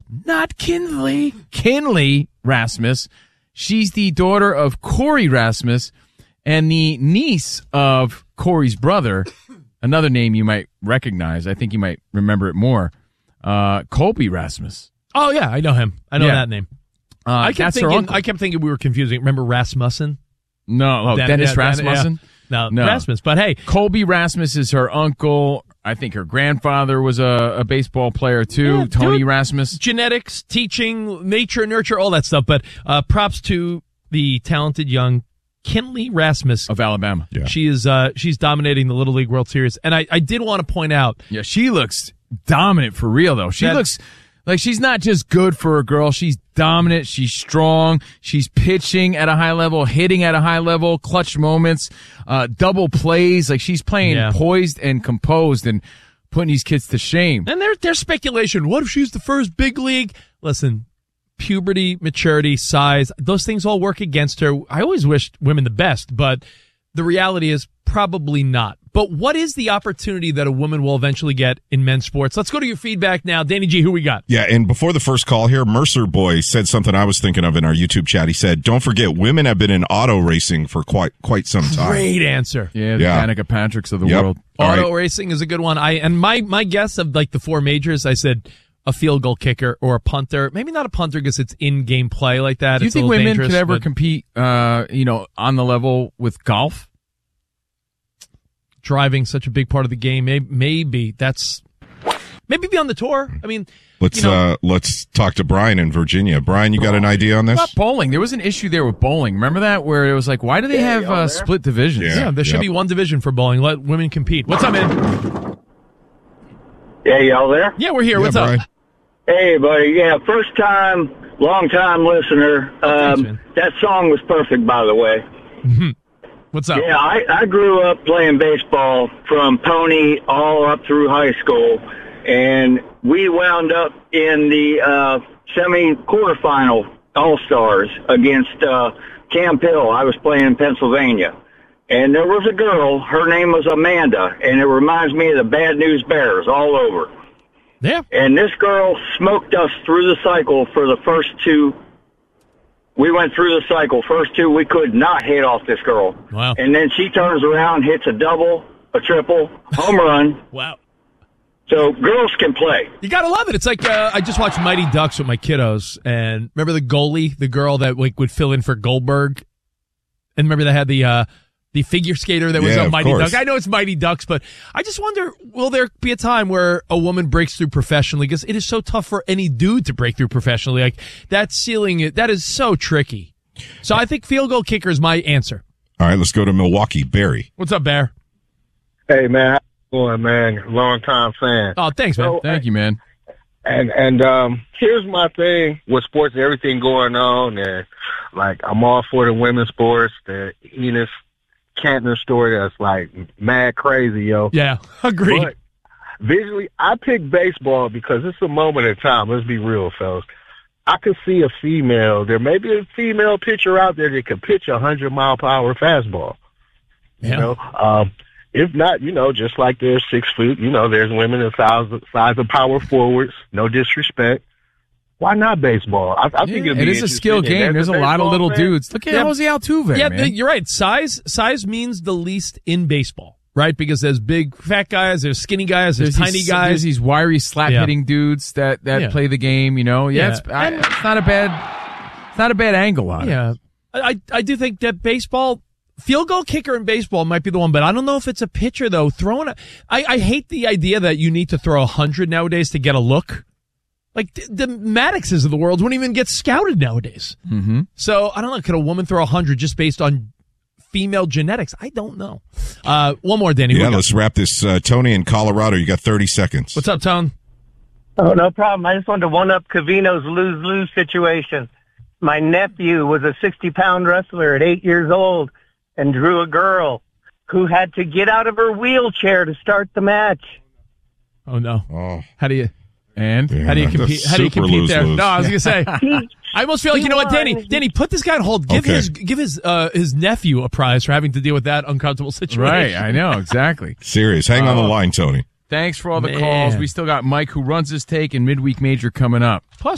not Kinley. Kinley Rasmus. She's the daughter of Corey Rasmus and the niece of Corey's brother. Another name you might recognize. I think you might remember it more. Colby Rasmus. Oh, yeah, I know him. I know that name. I kept thinking we were confusing. Remember Rasmussen? No, Dennis Rasmussen? No, Rasmus. But hey. Colby Rasmus is her uncle. I think her grandfather was a baseball player, too. Tony Rasmus. Genetics, teaching, nature, nurture, all that stuff. But props to the talented young Kinley Rasmus of Alabama. Yeah. She's dominating the Little League World Series. And I did want to point out. Yeah, she looks dominant for real, though. She looks like she's not just good for a girl. She's dominant. She's strong. She's pitching at a high level, hitting at a high level, clutch moments, double plays. Like she's playing poised and composed and putting these kids to shame. And there's speculation. What if she's the first big league? Listen, puberty, maturity, size, those things all work against her. I always wished women the best, but the reality is probably not. But what is the opportunity that a woman will eventually get in men's sports? Let's go to your feedback now. Danny G, who we got? Yeah, and before the first call here, Mercer Boy said something I was thinking of in our YouTube chat. He said, don't forget, women have been in auto racing for quite some time. Great answer. Yeah, the Danica Patricks of the world. Auto racing is a good one. My guess of like the four majors, I said a field goal kicker or a punter. Maybe not a punter because it's in-game play like that. Do you think women could ever compete, on the level with golf? Driving such a big part of the game, maybe be on the tour. I mean, let's talk to Brian in Virginia. Brian, you got an idea on this? About bowling, there was an issue there with bowling. Remember that where it was like, why do they have split divisions? Yeah, there should be one division for bowling. Let women compete. What's up, man? Yeah, y'all there? Yeah, we're here. What's Brian. up? Hey, buddy. Yeah, first time, long time listener. Thanks, that song was perfect, by the way. Mm-hmm. What's up? Yeah, I grew up playing baseball from Pony all up through high school, and we wound up in the semi-quarterfinal All-Stars against Camp Hill. I was playing in Pennsylvania, and there was a girl. Her name was Amanda, and it reminds me of the Bad News Bears all over. Yeah. And this girl smoked us through the cycle for the first two. We went through the cycle. First two, we could not hit off this girl. Wow. And then she turns around, hits a double, a triple, home run. Wow. So girls can play. You gotta love it. It's like I just watched Mighty Ducks with my kiddos, and remember the goalie, the girl that would fill in for Goldberg, and remember they had the figure skater that was on Mighty Ducks. I know it's Mighty Ducks, but I just wonder, will there be a time where a woman breaks through professionally? Because it is so tough for any dude to break through professionally. Like that ceiling, that is so tricky. So I think field goal kicker is my answer. All right, let's go to Milwaukee. Barry. What's up, Bear? Hey, man. How you doing, man? Long time fan. Oh, thanks, man. So, Thank you, man. And here's my thing with sports, everything going on, and like I'm all for the women's sports, the Enos Cantner story that's like mad crazy, yo. Yeah, agreed. But visually, I pick baseball because it's a moment in time. Let's be real, fellas. I could see a female. There may be a female pitcher out there that could pitch 100-mile-per-hour fastball. Yeah. You know, if not, just like there's 6 foot, there's women the size of power forwards. No disrespect. Why not baseball? I think it is a skill game. There's a lot of little dudes. Look at Jose Altuve. Yeah, man. You're right. Size means the least in baseball, right? Because there's big fat guys, there's skinny guys, there's tiny guys. There's these wiry slap hitting dudes that play the game. It's not a bad angle on it. Yeah, I do think that baseball. Field goal kicker in baseball might be the one, but I don't know if it's a pitcher though. I hate the idea that you need to throw 100 nowadays to get a look. Like the Maddoxes of the world wouldn't even get scouted nowadays. Mm-hmm. So I don't know. Could a woman throw 100 just based on female genetics? I don't know. One more, Danny. Yeah, let's wrap this. Tony in Colorado, you got 30 seconds. What's up, Tone? Oh, no problem. I just wanted to one-up Covino's lose-lose situation. My nephew was a 60-pound wrestler at 8 years old and drew a girl who had to get out of her wheelchair to start the match. Oh, no. Oh. How do you compete? That's How do you compete super there? lose-lose. No, I was gonna say. I almost feel like, you know what, Danny, put this guy on hold. Give his nephew a prize for having to deal with that uncomfortable situation. Right, I know, exactly. Serious. Hang on the line, Tony. Thanks for all the calls. We still got Mike who runs his take and midweek major coming up. Plus